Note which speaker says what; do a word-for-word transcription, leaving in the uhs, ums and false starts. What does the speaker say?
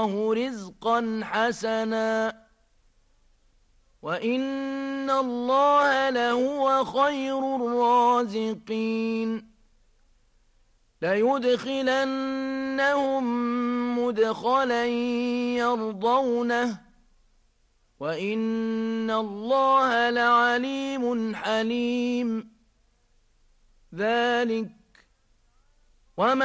Speaker 1: الله رزقا حسنا وإن الله لهو خير الرازقين ليدخلنهم مدخلا يرضونه وإن الله لعليم حليم ذلك وما